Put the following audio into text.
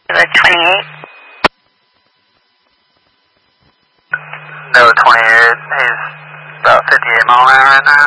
The 28. No, 28. He's about 58 mile an hour right now.